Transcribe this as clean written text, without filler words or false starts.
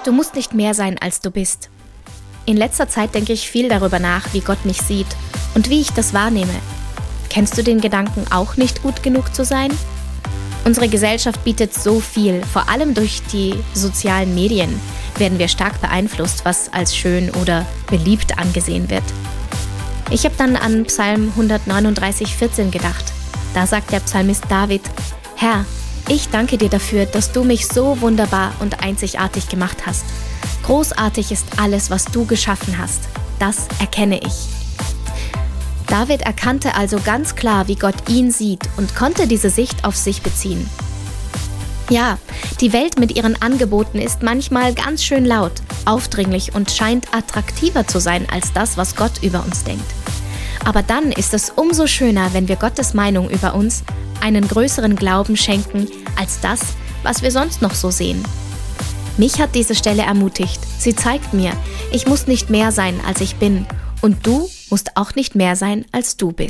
Du musst nicht mehr sein, als du bist. In letzter Zeit denke ich viel darüber nach, wie Gott mich sieht und wie ich das wahrnehme. Kennst du den Gedanken, auch nicht gut genug zu sein? Unsere Gesellschaft bietet so viel, vor allem durch die sozialen Medien werden wir stark beeinflusst, was als schön oder beliebt angesehen wird. Ich habe dann an Psalm 139,14 gedacht. Da sagt der Psalmist David: Herr, ich danke dir dafür, dass du mich so wunderbar und einzigartig gemacht hast. Großartig ist alles, was du geschaffen hast. Das erkenne ich. David erkannte also ganz klar, wie Gott ihn sieht und konnte diese Sicht auf sich beziehen. Ja, die Welt mit ihren Angeboten ist manchmal ganz schön laut, aufdringlich und scheint attraktiver zu sein als das, was Gott über uns denkt. Aber dann ist es umso schöner, wenn wir Gottes Meinung über uns einen größeren Glauben schenken als das, was wir sonst noch so sehen. Mich hat diese Stelle ermutigt. Sie zeigt mir, ich muss nicht mehr sein, als ich bin, und du musst auch nicht mehr sein, als du bist.